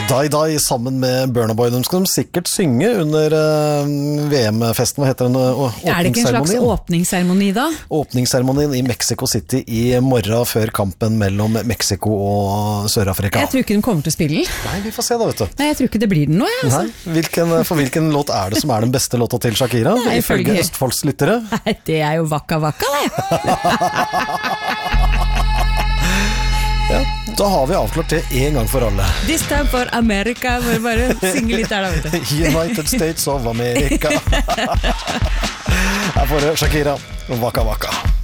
Die Die sammen med Burna Boy. De skal sikkert synge under VM-festen. Hva heter den? Er det ikke en slags åpningsseremoni da? Åpningsseremonien i Mexico City i morgen før kampen mellom Mexico og Sør-Afrika. Jeg tror ikke den kommer til å spille den. Nei, vi får se da, vet du. Nei, jeg tror ikke det blir den nå, altså. Nei, hvilken låt er det som er den beste låta til Shakira? Nei, ifølge Østfolds lyttere? Nei, det er jo Waka Waka, det. Ja, da har vi avklart det en gang for alle. This time for America. Bare synge litt der da, vet du. United States of America. Her får du Shakira og Waka Waka.